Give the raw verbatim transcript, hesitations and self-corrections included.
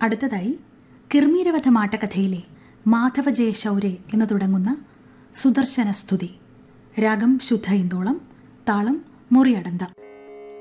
അടുത്തതായി കിർമീരവധ മാട്ടക്കഥയിലെ മാധവ ജയ ശൗരേ എന്ന് തുടങ്ങുന്ന സുദർശന സ്തുതി. രാഗം ശുദ്ധ ഇന്ദോളം, താളം മുറിയടന്ത.